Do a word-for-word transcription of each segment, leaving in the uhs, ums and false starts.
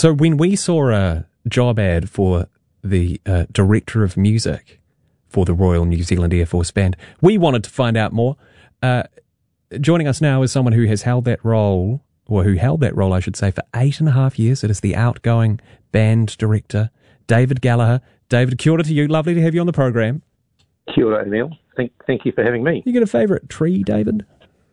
So when we saw a job ad for the uh, Director of Music for the Royal New Zealand Air Force Band, we wanted to find out more. Uh, joining us now is someone who has held that role, or who held that role, I should say, for eight and a half years. It is the outgoing band director, David Gallagher. David, kia ora to you. Lovely to have you on the program. Kia ora, Neil. Thank, thank you for having me. You got a favourite tree, David?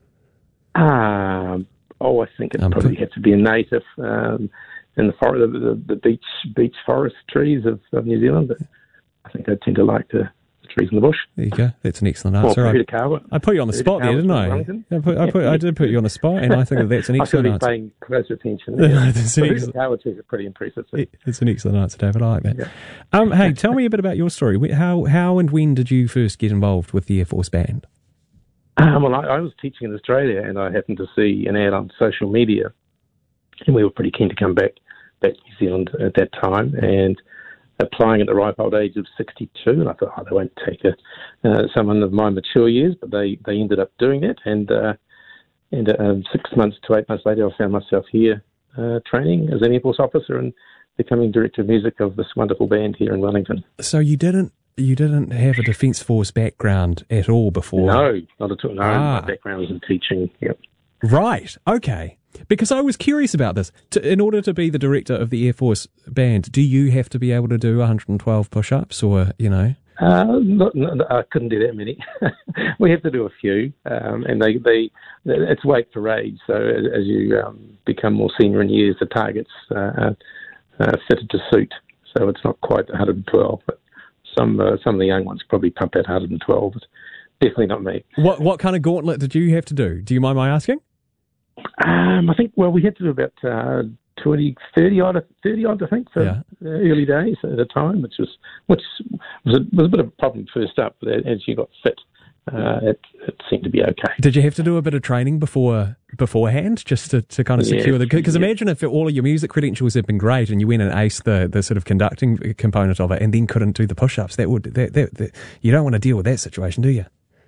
Um, oh, I think it Um, probably has to be a native um, in the, for- the, the, the beach beach forest trees of, of New Zealand. But I think I tend to like the, the trees in the bush. There you go. That's an excellent Well, answer. I, Puketikawa. I put you on the Puketikawa spot there, didn't from I? Wellington. I, put, I, put, I did put you on the spot, and I think that that's an I should excellent be answer. paying close attention. There. That's an excellent- Puketikawa trees are pretty impressive. Too. It's an excellent answer, David. I like that. Yeah. Um, hey, tell me a bit about your story. Wh- How how and when did you first get involved with the Air Force Band? Um, well, I, I was teaching in Australia, and I happened to see an ad on social media, and we were pretty keen to come back back to New Zealand at that time, and applying at the ripe old age of sixty-two, and I thought, oh, they won't take a, uh, someone of my mature years, but they, they ended up doing that, and uh, and um, six months to eight months later, I found myself here uh, training as an Air Force officer and becoming director of music of this wonderful band here in Wellington. So you didn't you didn't have a Defence Force background at all before? No, not at all. No, Ah. my background was in teaching. Yep. Right. Okay. Because I was curious about this. To, in order to be the director of the Air Force Band, do you have to be able to do one hundred twelve push-ups, or you know? Uh, not, not, I couldn't do that many. We have to do a few, um, and they, they it's weight for age. So as, as you um, become more senior in years, the targets uh, are uh, fitted to suit. So it's not quite one hundred twelve, but some uh, some of the young ones probably pump out one hundred twelve. But definitely not me. What what kind of gauntlet did you have to do? Do you mind my asking? Um, I think well, we had to do about uh, twenty, thirty odd, thirty odd, I think, for Yeah. uh, early days at the time, which was which was a, was a bit of a problem first up, but as you got fit, uh, it, it seemed to be okay. Did you have to do a bit of training before beforehand, just to, to kind of secure Yeah, the? Because yeah. imagine if all of your music credentials had been great and you went and aced the, the sort of conducting component of it, and then couldn't do the push-ups. That would that, that, that you don't want to deal with that situation, do you?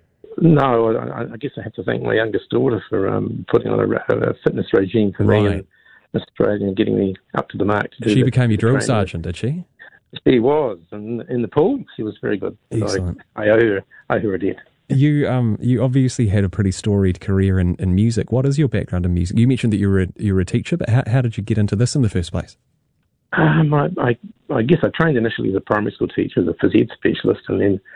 No, I, I guess I have to thank my youngest daughter for um, putting on a, a fitness regime for Right. me in Australia and getting me up to the mark. To do She the- became your the drill training. sergeant, did she? She was, and in the pool, she was very good. And Excellent. I, I owe her, I owe her a debt. You um you obviously had a pretty storied career in, in music. What is your background in music? You mentioned that you were a, you were a teacher, but how, how did you get into this in the first place? Um, I, I, I guess I trained initially as a primary school teacher, as a phys ed specialist, and then